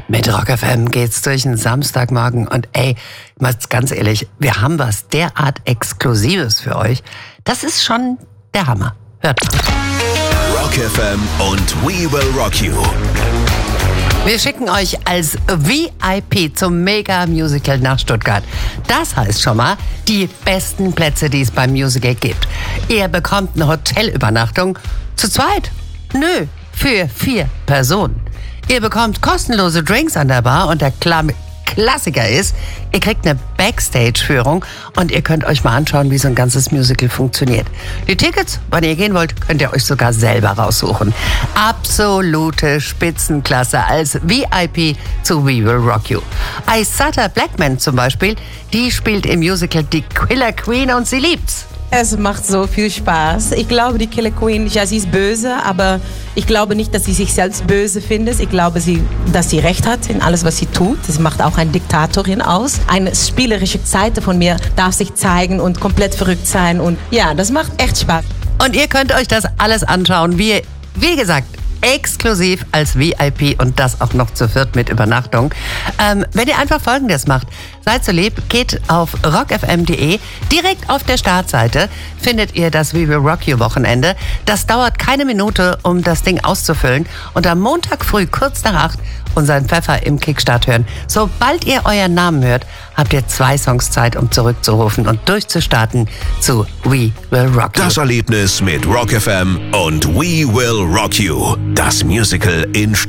Mit Rock FM geht's durch den Samstagmorgen und mal ganz ehrlich, wir haben was derart Exklusives für euch. Das ist schon der Hammer. Hört mal. Rock FM und We Will Rock You. Wir schicken euch als VIP zum Mega-Musical nach Stuttgart. Das heißt schon mal, die besten Plätze, die es beim Musical gibt. Ihr bekommt eine Hotelübernachtung zu zweit. Nö, für 4 Personen. Ihr bekommt kostenlose Drinks an der Bar und der Klassiker ist, ihr kriegt eine Backstage-Führung und ihr könnt euch mal anschauen, wie so ein ganzes Musical funktioniert. Die Tickets, wann ihr gehen wollt, könnt ihr euch sogar selber raussuchen. Absolute Spitzenklasse als VIP zu We Will Rock You. Aissata Blackman zum Beispiel, die spielt im Musical die Killer Queen und sie liebt's. Es macht so viel Spaß. Ich glaube, die Killer Queen, ja, sie ist böse, aber ich glaube nicht, dass sie sich selbst böse findet. Ich glaube, dass sie recht hat in alles, was sie tut. Das macht auch eine Diktatorin aus. Eine spielerische Seite von mir darf sich zeigen und komplett verrückt sein. Und ja, das macht echt Spaß. Und ihr könnt euch das alles anschauen, wie gesagt, exklusiv als VIP und das auch noch zu 4 mit Übernachtung. Wenn ihr einfach Folgendes macht, seid so lieb, geht auf rockfm.de, direkt auf der Startseite findet ihr das We Will Rock You Wochenende. Das dauert keine Minute, um das Ding auszufüllen und am Montag früh, kurz nach 8, unseren Pfeffer im Kickstart hören. Sobald ihr euren Namen hört, habt ihr 2 Songs Zeit, um zurückzurufen und durchzustarten zu We Will Rock You. Das Erlebnis mit Rock FM und We Will Rock You. Das Musical in Stuttgart.